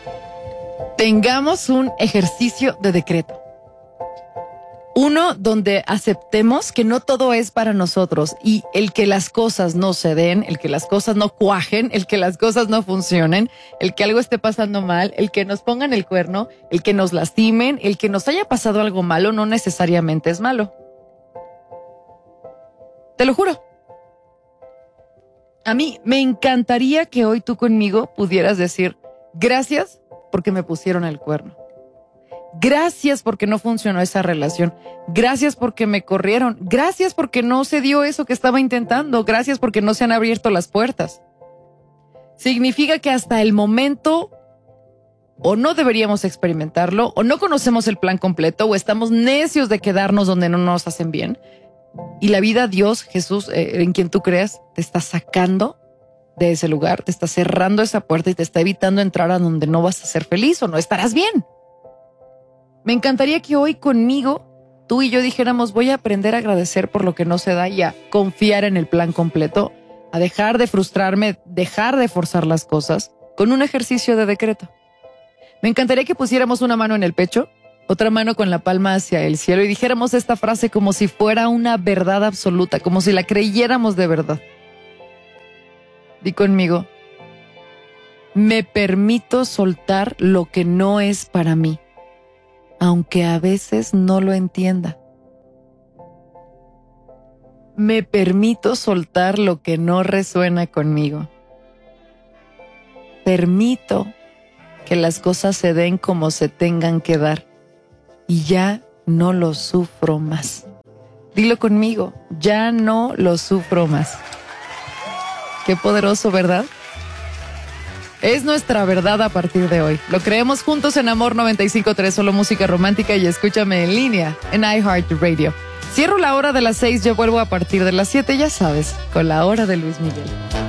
tengamos un ejercicio de decreto. Uno donde aceptemos que no todo es para nosotros y el que las cosas no se den, el que las cosas no cuajen, el que las cosas no funcionen, el que algo esté pasando mal, el que nos pongan el cuerno, el que nos lastimen, el que nos haya pasado algo malo no necesariamente es malo. Te lo juro. A mí me encantaría que hoy tú conmigo pudieras decir gracias porque me pusieron el cuerno. Gracias porque no funcionó esa relación. Gracias porque me corrieron. Gracias porque no se dio eso que estaba intentando. Gracias porque no se han abierto las puertas. Significa que hasta el momento o no deberíamos experimentarlo, o no conocemos el plan completo, o estamos necios de quedarnos donde no nos hacen bien. Y la vida, Dios, Jesús, en quien tú creas, te está sacando de ese lugar, te está cerrando esa puerta y te está evitando entrar a donde no vas a ser feliz o no estarás bien. Me encantaría que hoy conmigo, tú y yo dijéramos, voy a aprender a agradecer por lo que no se da y a confiar en el plan completo, a dejar de frustrarme, dejar de forzar las cosas con un ejercicio de decreto. Me encantaría que pusiéramos una mano en el pecho, otra mano con la palma hacia el cielo y dijéramos esta frase como si fuera una verdad absoluta, como si la creyéramos de verdad. Di conmigo, me permito soltar lo que no es para mí, aunque a veces no lo entienda. Me permito soltar lo que no resuena conmigo. Permito que las cosas se den como se tengan que dar y ya no lo sufro más. Dilo conmigo, ya no lo sufro más. Qué poderoso, ¿verdad? Es nuestra verdad a partir de hoy. Lo creemos juntos en Amor 95.3, solo música romántica, y escúchame en línea en iHeartRadio. Cierro la hora de las 6, yo vuelvo a partir de las 7, ya sabes, con la hora de Luis Miguel.